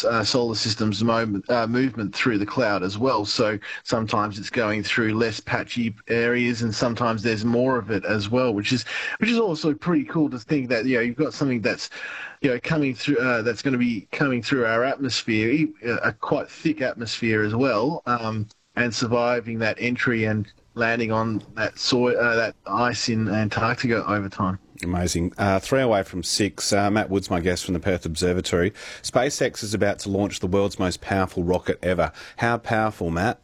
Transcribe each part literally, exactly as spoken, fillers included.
uh, solar system's moment, uh, movement through the cloud as well. So sometimes it's going through less patchy areas, and sometimes there's more of it as well, which is which is also pretty cool to think that, you know, you've got something that's, you know, coming through uh, that's going to be coming through our atmosphere, a quite thick atmosphere as well, um, and surviving that entry and landing on that soil, uh, that ice in Antarctica over time. Amazing. Uh, three away from six. Uh, Matt Wood's my guest from the Perth Observatory. SpaceX is about to launch the world's most powerful rocket ever. How powerful, Matt?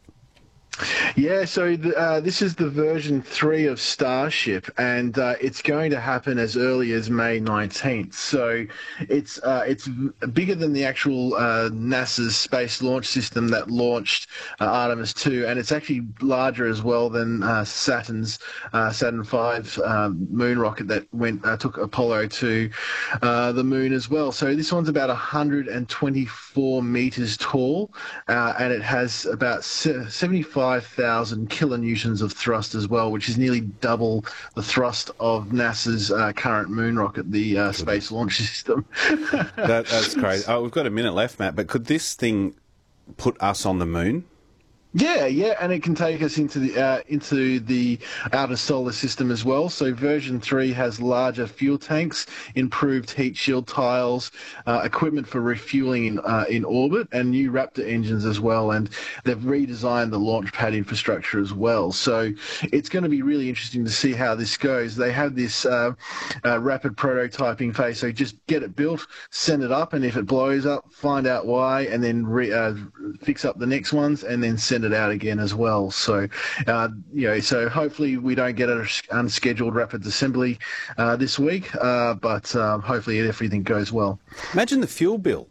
Yeah, so the, uh, this is the version three of Starship, and uh, it's going to happen as early as May nineteenth. So it's uh, it's bigger than the actual uh, NASA's Space Launch System that launched uh, Artemis two, and it's actually larger as well than uh, Saturn's uh, Saturn five um, moon rocket that went uh, took Apollo to uh, the moon as well. So this one's about one hundred twenty-four meters tall, uh, and it has about seventy-five thousand kilonewtons of thrust as well, which is nearly double the thrust of NASA's uh, current moon rocket, the uh, Space Launch System. that, that's crazy. Oh, we've got a minute left, Matt, but could this thing put us on the moon? Yeah, yeah, and it can take us into the uh, into the outer solar system as well. So version three has larger fuel tanks, improved heat shield tiles, uh, equipment for refueling in uh, in orbit, and new Raptor engines as well. And they've redesigned the launch pad infrastructure as well. So it's going to be really interesting to see how this goes. They have this uh, uh, rapid prototyping phase, so just get it built, send it up, and if it blows up, find out why, and then re- uh, fix up the next ones, and then send it out again as well. So, uh, you know, so hopefully we don't get an unscheduled rapid assembly uh, this week, uh, but uh, hopefully everything goes well. Imagine the fuel bill.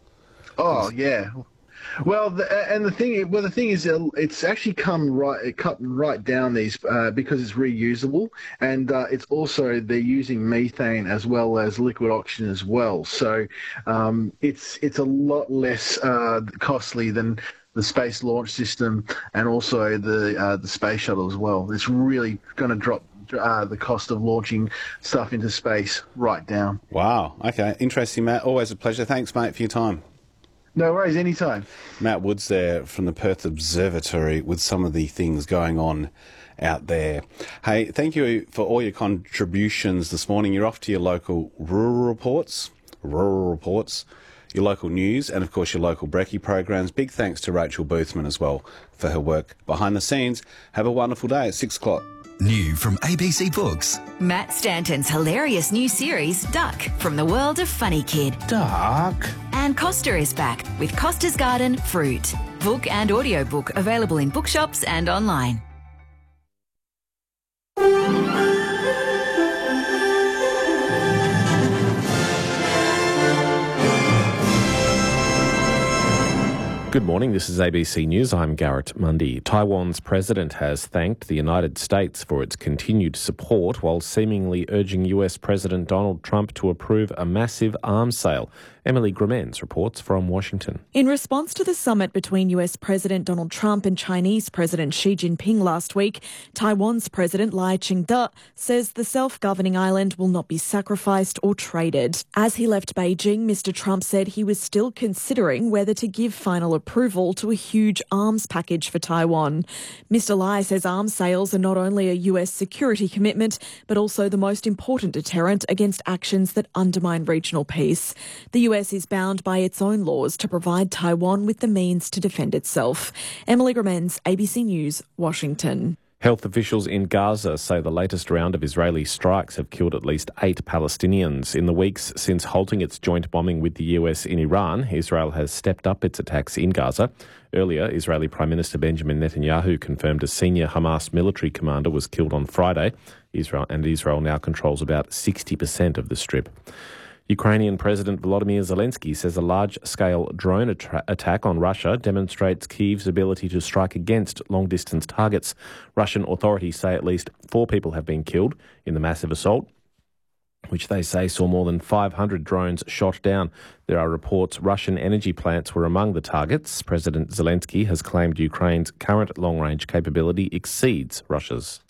Oh yeah. Well, the, and the thing, well, the thing is, it's actually come right, it cut right down these uh, because it's reusable, and uh, it's also they're using methane as well as liquid oxygen as well. So um, it's it's a lot less uh, costly than the Space Launch System and also the uh, the space shuttle as well. It's really going to drop uh, the cost of launching stuff into space right down. Wow. Okay. Interesting, Matt. Always a pleasure. Thanks, mate, for your time. No worries, anytime. Matt Woods there from the Perth Observatory with some of the things going on out there. Hey, thank you for all your contributions this morning. You're off to your local rural reports, rural reports, your local news, and of course your local brekkie programs. Big thanks to Rachel Boothman as well for her work behind the scenes. Have a wonderful day at six o'clock. New from A B C Books. Matt Stanton's hilarious new series, Duck, from the world of Funny Kid. Duck. And Costa is back with Costa's Garden Fruit. Book and audiobook available in bookshops and online. Good morning, this is A B C News. I'm Garrett Mundy. Taiwan's president has thanked the United States for its continued support while seemingly urging U S President Donald Trump to approve a massive arms sale. Emily Gramens reports from Washington. In response to the summit between U S President Donald Trump and Chinese President Xi Jinping last week, Taiwan's President Lai Ching-te says the self-governing island will not be sacrificed or traded. As he left Beijing, Mister Trump said he was still considering whether to give final approval to a huge arms package for Taiwan. Mister Lai says arms sales are not only a U S security commitment, but also the most important deterrent against actions that undermine regional peace. The U S is bound by its own laws to provide Taiwan with the means to defend itself. Emily Gramens, A B C News, Washington. Health officials in Gaza say the latest round of Israeli strikes have killed at least eight Palestinians. In the weeks since halting its joint bombing with the U S in Iran, Israel has stepped up its attacks in Gaza. Earlier, Israeli Prime Minister Benjamin Netanyahu confirmed a senior Hamas military commander was killed on Friday. Israel and Israel now controls about sixty percent of the strip. Ukrainian President Volodymyr Zelensky says a large-scale drone attra- attack on Russia demonstrates Kyiv's ability to strike against long-distance targets. Russian authorities say at least four people have been killed in the massive assault. which they say saw more than five hundred drones shot down. There are reports Russian energy plants were among the targets. President Zelensky has claimed Ukraine's current long-range capability exceeds Russia's.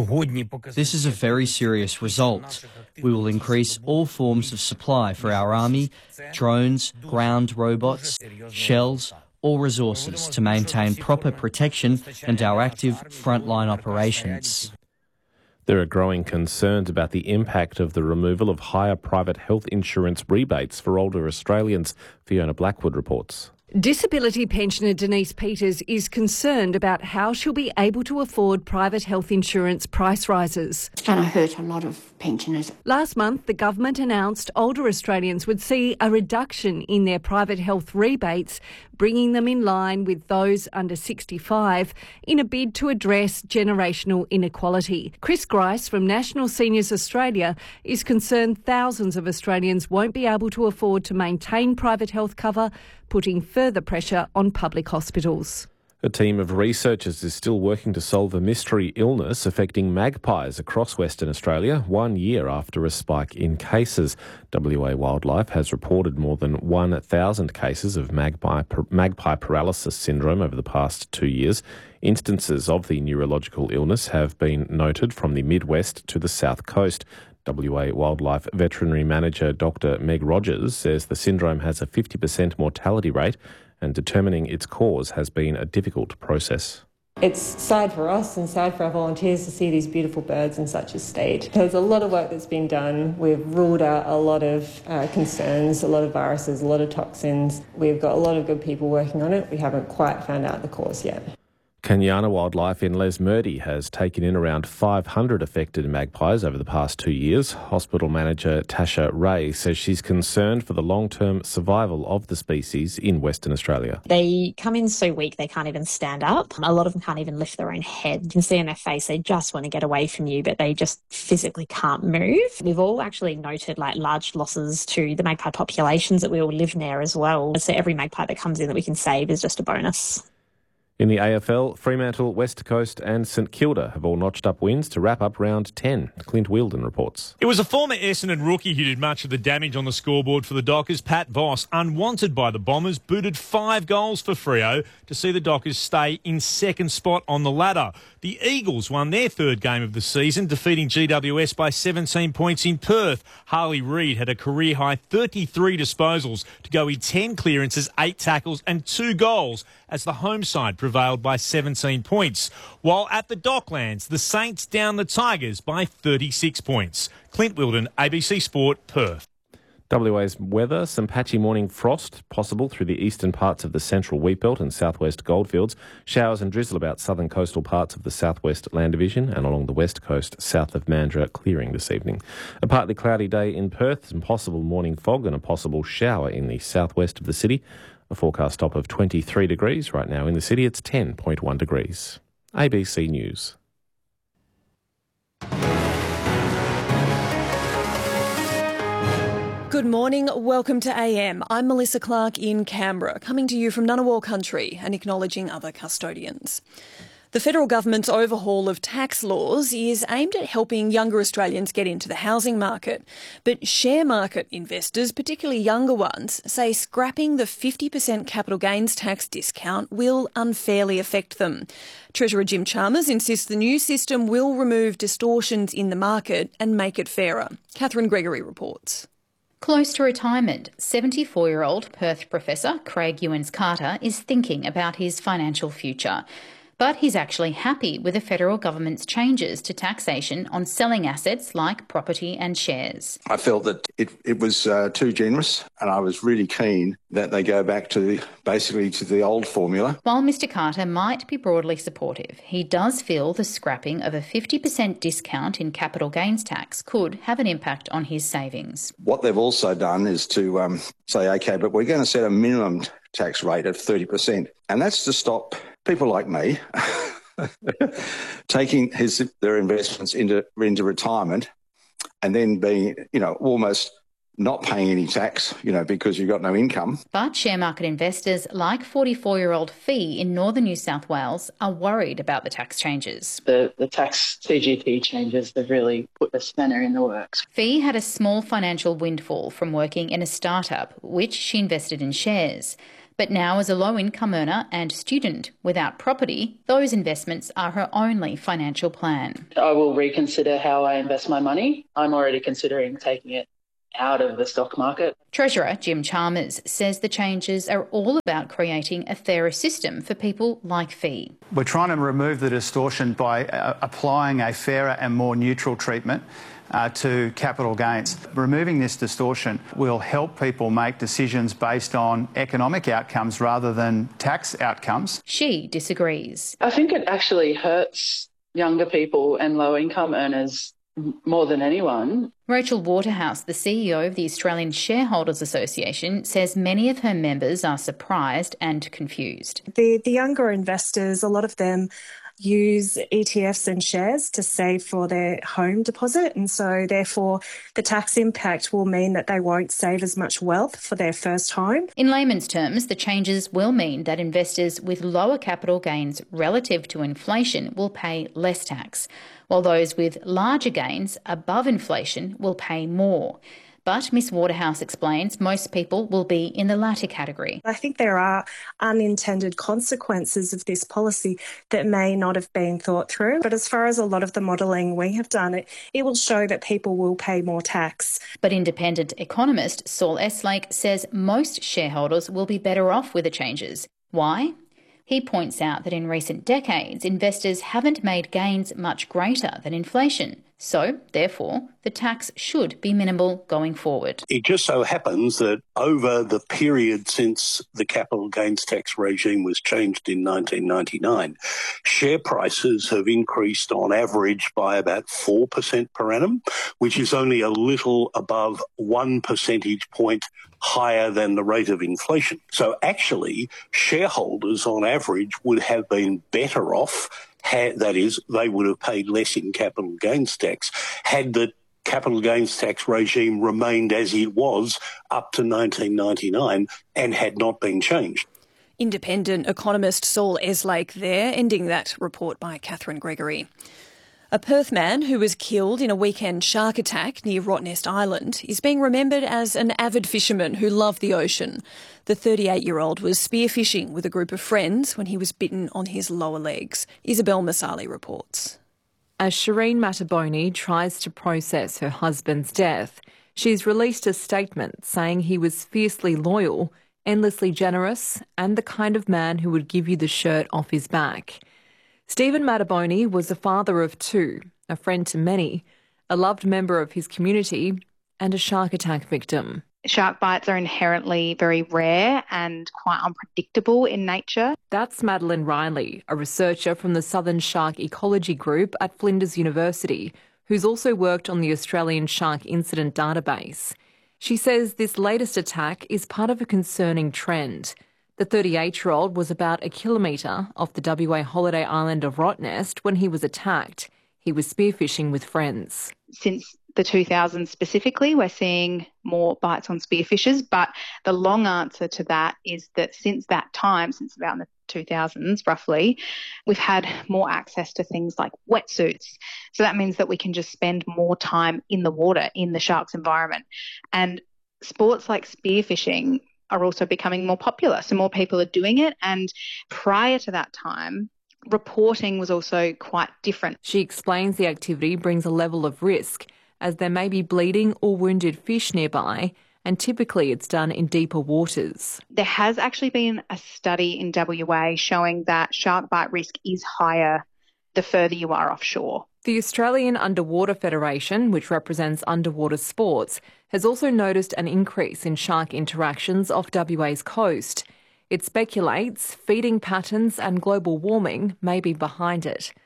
This is a very serious result. We will increase all forms of supply for our army, drones, ground robots, shells, or resources to maintain proper protection and our active frontline operations. There are growing concerns about the impact of the removal of higher private health insurance rebates for older Australians. Fiona Blackwood reports. Disability pensioner Denise Peters is concerned about how she'll be able to afford private health insurance price rises. It's going to hurt a lot of pensioners. Last month, the government announced older Australians would see a reduction in their private health rebates, bringing them in line with those under sixty-five in a bid to address generational inequality. Chris Grice from National Seniors Australia is concerned thousands of Australians won't be able to afford to maintain private health cover, putting further pressure on public hospitals. A team of researchers is still working to solve a mystery illness affecting magpies across Western Australia one year after a spike in cases. W A Wildlife has reported more than one thousand cases of magpie, magpie paralysis syndrome over the past two years. Instances of the neurological illness have been noted from the Midwest to the South Coast. W A Wildlife Veterinary Manager Doctor Meg Rogers says the syndrome has a fifty percent mortality rate and determining its cause has been a difficult process. It's sad for us and sad for our volunteers to see these beautiful birds in such a state. There's a lot of work that's been done. We've ruled out a lot of uh, concerns, a lot of viruses, a lot of toxins. We've got a lot of good people working on it. We haven't quite found out the cause yet. Kanyana Wildlife in Lesmurdie has taken in around five hundred affected magpies over the past two years. Hospital manager Tasha Ray says she's concerned for the long-term survival of the species in Western Australia. They come in so weak they can't even stand up. A lot of them can't even lift their own head. You can see in their face they just want to get away from you, but they just physically can't move. We've all actually noted like large losses to the magpie populations that we all live near as well. So every magpie that comes in that we can save is just a bonus. In the A F L, Fremantle, West Coast and St Kilda have all notched up wins to wrap up round ten. Clint Wheeldon reports. It was a former Essendon rookie who did much of the damage on the scoreboard for the Dockers. Pat Voss, unwanted by the Bombers, booted five goals for Freo to see the Dockers stay in second spot on the ladder. The Eagles won their third game of the season, defeating G W S by seventeen points in Perth. Harley Reid had a career-high thirty-three disposals to go with ten clearances, eight tackles and two goals as the home side prevailed by seventeen points. While at the Docklands, the Saints downed the Tigers by thirty-six points. Clint Wheeldon, A B C Sport, Perth. W A's weather, some patchy morning frost possible through the eastern parts of the central wheatbelt and southwest goldfields. Showers and drizzle about southern coastal parts of the southwest land division and along the west coast south of Mandurah clearing this evening. A partly cloudy day in Perth, some possible morning fog and a possible shower in the southwest of the city. A forecast top of twenty-three degrees. Right now in the city it's ten point one degrees. A B C News. Good morning, welcome to A M. I'm Melissa Clark in Canberra, coming to you from Ngunnawal country and acknowledging other custodians. The federal government's overhaul of tax laws is aimed at helping younger Australians get into the housing market. But share market investors, particularly younger ones, say scrapping the fifty percent capital gains tax discount will unfairly affect them. Treasurer Jim Chalmers insists the new system will remove distortions in the market and make it fairer. Catherine Gregory reports. Close to retirement, seventy-four-year-old Perth professor Craig Ewens-Carter is thinking about his financial future. But he's actually happy with the federal government's changes to taxation on selling assets like property and shares. I felt that it, it was uh, too generous, and I was really keen that they go back to basically to the old formula. While Mr Carter might be broadly supportive, he does feel the scrapping of a fifty percent discount in capital gains tax could have an impact on his savings. What they've also done is to um, say, OK, but we're going to set a minimum tax rate of thirty percent, and that's to stop people like me taking his their investments into into retirement and then being, you know, almost not paying any tax, you know, because you've got no income. But share market investors like forty-four-year-old Fee in northern New South Wales are worried about the tax changes. The, the tax C G T changes have really put a spanner in the works. Fee had a small financial windfall from working in a startup, which she invested in shares. But now, as a low-income earner and student without property, those investments are her only financial plan. I will reconsider how I invest my money. I'm already considering taking it out of the stock market. Treasurer Jim Chalmers says the changes are all about creating a fairer system for people like Fee. We're trying to remove the distortion by uh, applying a fairer and more neutral treatment uh, to capital gains. Removing this distortion will help people make decisions based on economic outcomes rather than tax outcomes. She disagrees. I think it actually hurts younger people and low-income earners more than anyone. Rachel Waterhouse, the C E O of the Australian Shareholders Association, says many of her members are surprised and confused. The, the younger investors, a lot of them use E T Fs and shares to save for their home deposit, and so therefore the tax impact will mean that they won't save as much wealth for their first home. In layman's terms, the changes will mean that investors with lower capital gains relative to inflation will pay less tax, while those with larger gains above inflation will pay more. But Miss Waterhouse explains most people will be in the latter category. I think there are unintended consequences of this policy that may not have been thought through. But as far as a lot of the modelling we have done, it, it will show that people will pay more tax. But independent economist Saul Eslake says most shareholders will be better off with the changes. Why? He points out that in recent decades, investors haven't made gains much greater than inflation. So, therefore, the tax should be minimal going forward. It just so happens that over the period since the capital gains tax regime was changed in nineteen ninety-nine, share prices have increased on average by about four percent per annum, which is only a little above one percentage point higher than the rate of inflation. So actually, shareholders on average would have been better off. Had, that is, they would have paid less in capital gains tax had the capital gains tax regime remained as it was up to nineteen ninety-nine and had not been changed. Independent economist Saul Eslake there, ending that report by Catherine Gregory. A Perth man who was killed in a weekend shark attack near Rottnest Island is being remembered as an avid fisherman who loved the ocean. The thirty-eight-year-old was spearfishing with a group of friends when he was bitten on his lower legs. Isabel Masali reports. As Shireen Mataboni tries to process her husband's death, she's released a statement saying he was fiercely loyal, endlessly generous, and the kind of man who would give you the shirt off his back. Stephen Mataboni was a father of two, a friend to many, a loved member of his community, and a shark attack victim. Shark bites are inherently very rare and quite unpredictable in nature. That's Madeline Riley, a researcher from the Southern Shark Ecology Group at Flinders University, who's also worked on the Australian Shark Incident Database. She says this latest attack is part of a concerning trend. The thirty-eight-year-old was about a kilometre off the W A holiday island of Rottnest when he was attacked. He was spearfishing with friends. Since the two thousands specifically, we're seeing more bites on spearfishers, but the long answer to that is that since that time, since about the two thousands roughly, we've had more access to things like wetsuits. So that means that we can just spend more time in the water, in the shark's environment. And sports like spearfishing are also becoming more popular. So more people are doing it. And prior to that time, reporting was also quite different. She explains the activity brings a level of risk as there may be bleeding or wounded fish nearby, and typically it's done in deeper waters. There has actually been a study in W A showing that shark bite risk is higher the further you are offshore. The Australian Underwater Federation, which represents underwater sports, has also noticed an increase in shark interactions off W A's coast. It speculates feeding patterns and global warming may be behind it.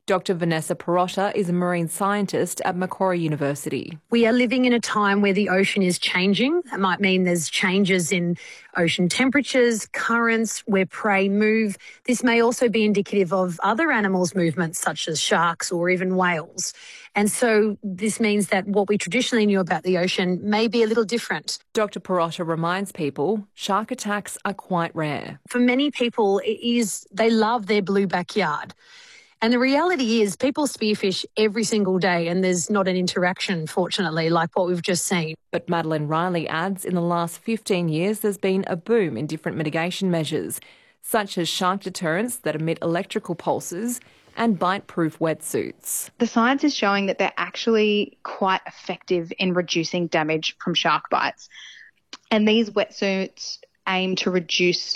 Doctor Vanessa Perotta is a marine scientist at Macquarie University. We are living in a time where the ocean is changing. That might mean there's changes in ocean temperatures, currents, where prey move. This may also be indicative of other animals' movements, such as sharks or even whales. And so this means that what we traditionally knew about the ocean may be a little different. Doctor Perotta reminds people shark attacks are quite rare. For many people, it is they love their blue backyard. And the reality is people spearfish every single day and there's not an interaction, fortunately, like what we've just seen. But Madeline Riley adds in the last fifteen years there's been a boom in different mitigation measures, such as shark deterrents that emit electrical pulses and bite-proof wetsuits. The science is showing that they're actually quite effective in reducing damage from shark bites. And these wetsuits aim to reduce